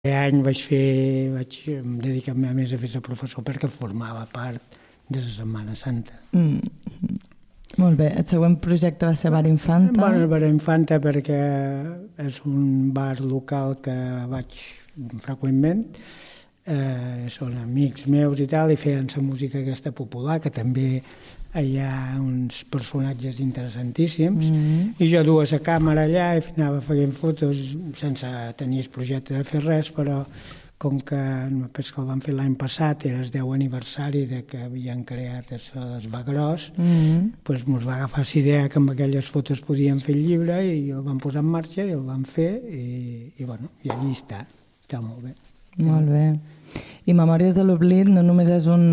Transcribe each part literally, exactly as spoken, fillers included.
Aquest any vaig fer, vaig dedicar-me més a fer de professor perquè formava part de la Setmana Santa. Mm. Molt bé. El següent projecte va ser Bar Infanta. Bueno, el Bar Infanta perquè és un bar local que vaig freqüentment. Eh, són amics meus i tal, i feien la música aquesta popular, que també hi ha uns personatges interessantíssims, mm-hmm. i jo duia la càmera allà i anava fent fotos sense tenir el projecte de fer res, però com que només que el vam fer l'any passat, era el deu aniversari de que havien creat el Bagrós, mm-hmm. doncs mos va agafar la idea que amb aquelles fotos podíem fer el llibre i el vam posar en marxa i el vam fer i, i, bueno, i allí està, està molt bé. Molt bé. I Memòries de l'Oblit no només és un,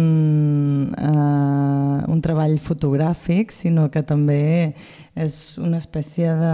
uh, un treball fotogràfic, sinó que també és una espècie de...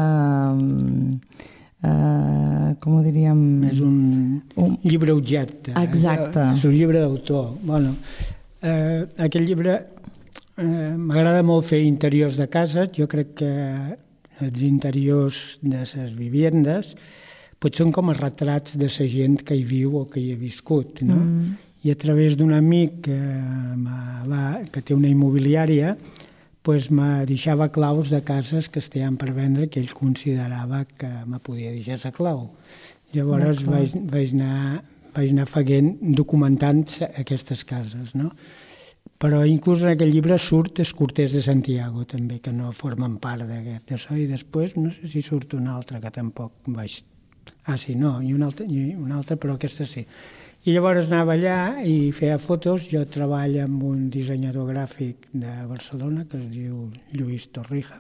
Uh, com ho diríem? És un, un... llibre objecte. Exacte. És un llibre d'autor. Bueno, eh, aquest llibre eh, m'agrada molt fer interiors de cases. Jo crec que els interiors de les vivendes potser són com els retrats de la gent que hi viu o que hi ha viscut, no? Mm. I a través d'un amic que, va, que té una immobiliària, pues me deixava claus de cases que estaven per vendre que ell considerava que me podia deixar la clau. Llavors vaig, vaig, anar, vaig anar fent, documentant aquestes cases, no? Però inclús en aquest llibre surt els Corters de Santiago, també, que no formen part d'aquest. I després no sé si surt un altre que tampoc vaig... Ah, sí, no, i un altre, i un altre, però aquesta sí. I llavors anava allà i feia fotos. Jo treballo amb un dissenyador gràfic de Barcelona que es diu Lluís Torrija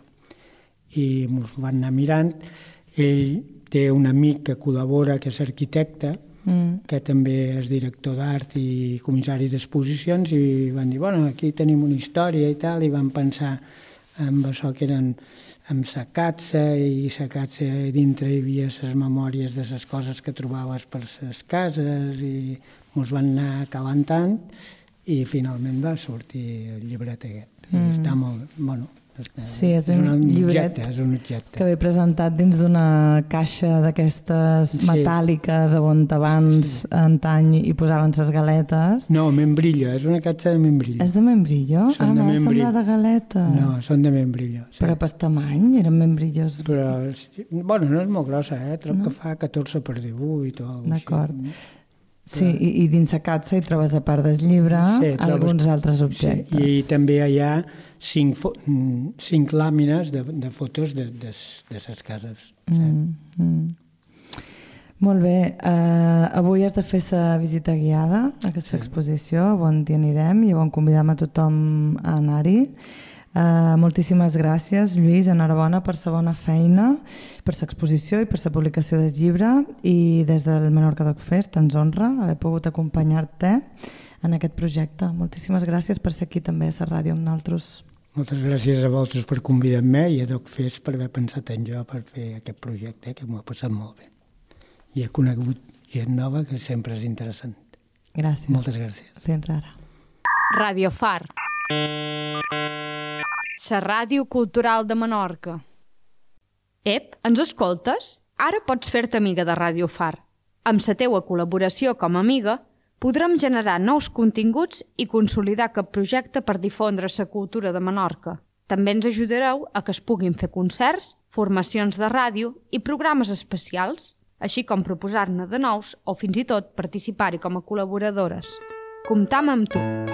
i ens van anar mirant. Ell té un amic que col·labora, que és arquitecte, mm. que també és director d'art i comissari d'exposicions, i van dir, bueno, aquí tenim una història i tal, i van pensar en això que eren amb la catxa, i la catxa dintre hi havia les memòries de les coses que trobaves per les cases, i ens van anar calentant i finalment va sortir el llibret aquest. Mm. I està molt... Bueno, està, sí, és un, és un llibret objecte, és un objecte. Que ve presentat dins d'una caixa d'aquestes sí. metàl·liques on abans, sí. antany, hi posaven les galetes. No, membrillo, és una caixa de membrillo. És de membrillo? Són ah, de m'ha membrillo. semblat de galetes. No, són de membrillo. Sí. Però per tamany eren membrillos? Però, bueno, no és molt grossa, eh? Trobo no? que fa catorze per divuit o alguna cosa. D'acord. Sí, i, i dins la catxa hi trobes, a part del llibre, sí, alguns trobes... altres objectes. Sí, i també hi ha cinc, fo... cinc làmines de, de fotos de, de, de les cases. Mm, mm. Molt bé. Uh, avui has de fer la visita guiada a aquesta sí. exposició, on hi anirem i on convidem a tothom a anar-hi. Uh, moltíssimes gràcies, Lluís, enhorabona per la bona feina, per l'exposició i per la publicació del llibre, i des del Menorca Doc Fest ens honra haver pogut acompanyar-te en aquest projecte. Moltíssimes gràcies per ser aquí també a la ràdio amb nosaltres. Moltes gràcies a vosaltres per convidar-me i a Doc Fest per haver pensat en jo per fer aquest projecte, que m'ho ha passat molt bé. I he conegut gent nova que sempre és interessant. Gràcies. Moltes gràcies. Fins ara. Ràdio Far. La ràdio cultural de Menorca. Ep, ens escoltes? Ara pots fer-te amiga de Ràdio Far. Amb la teua col·laboració com a amiga, podrem generar nous continguts i consolidar cap projecte per difondre la cultura de Menorca. També ens ajudareu a que es puguin fer concerts, formacions de ràdio i programes especials, així com proposar-ne de nous o fins i tot participar-hi com a col·laboradores. Comptam amb tu!